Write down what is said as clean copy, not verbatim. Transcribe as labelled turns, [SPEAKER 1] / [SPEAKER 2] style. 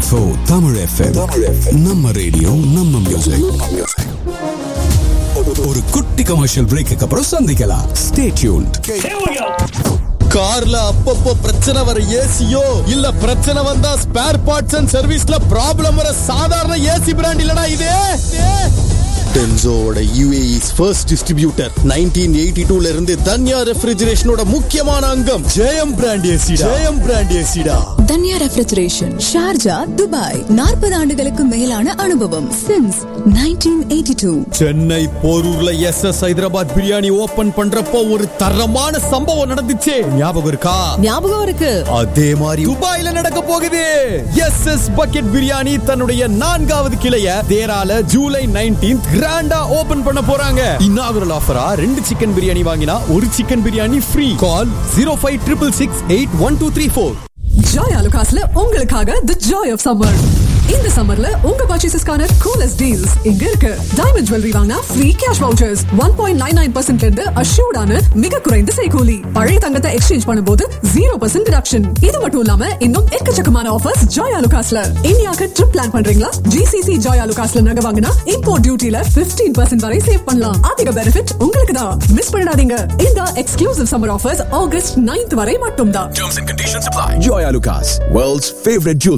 [SPEAKER 1] 89.4 Tamil FM. நம்ம radio நம்ம music. ஒரு குட்டி கமர்ஷியல் பிரேக்கு அப்புறம் சந்திக்கலாம். Stay tuned.
[SPEAKER 2] கார்ல அப்பப்போ பிரச்சனை வர ஏசியோ இல்ல பிரச்சனை வந்தா ஸ்பேர் பார்ட்ஸ் அண்ட் சர்வீஸ்ல ப்ராப்ளம் வர சாதாரண ஏசி பிராண்ட் இல்லடா இது. டென்சோவோட UAE's first distributor 1982ல இருந்து தன்யா ரெஃப்ரிஜரேஷனோட முக்கியமான அங்கம் ஜெயம் brand ஏசிடா.
[SPEAKER 3] Dhanya refrigeration, Sharjah, Dubai. 40 ஆண்டுகளுக்கு மேலான அனுபவம் since 1982.
[SPEAKER 2] Chennai போரூர்ல SS Hyderabad biryani open பண்றப்போ ஒரு தரமான சம்பவம் நடந்துச்சே, ஞாபகம் இருக்கா?
[SPEAKER 3] ஞாபகம் இருக்கு.
[SPEAKER 2] அதே மாதிரி துபாயில நடக்க போகுது. SS பக்கெட் பிரியாணி தன்னுடைய 4வது கிளைய தேரால ஜூலை 19th கிராண்டா ஓபன் பண்ண போறாங்க. இன்னாகுரல் ஆஃபரா 2 சிக்கன் பிரியாணி வாங்கினா 1 சிக்கன் பிரியாணி ஃப்ரீ. கால் 0566681234.
[SPEAKER 4] ஜாய் ஆலுகாஸ்ல உங்களுக்காக தி ஜாய் ஆஃப் சம்மர். இந்த சம்மர்ல உங்க பர்ச்சேசஸ்க்கான கூலஸ்ட் டீல்ஸ் இங்க இருக்கு. டைமண்ட் ஜுவல்லரி வாங்கினா ஃப்ரீ கேஷ் வவுச்சர்ஸ் 1.99% இருந்து அஷ்யூர்டான மிக குறைந்த செய்கூலி. பழைய தங்கத்தை எக்ஸ்சேஞ்ச் பண்ணும்போது 0% டிடக்ஷன். இது மட்டும் இல்லாம இன்னும் எக்கச்சக்கமான ஆஃபர்ஸ் ஜாய் ஆலுகாஸ்ல. இந்தியாக்கு ட்ரிப் பிளான் பண்றீங்களா? GCC ஜாய் ஆலுகாஸ்ல நகை வாங்கினா இம்போர்ட் டியூட்டில 15% வரை சேவ் பண்ணலாம். அதிக பெனிஃபிட் உங்களுக்கு தான். மிஸ் பண்ணிடாதீங்க. இந்த exclusive summer offers August 9th வரை மட்டும் தான்.
[SPEAKER 1] Terms and conditions apply. Joy Alucas, world's favorite jewelry.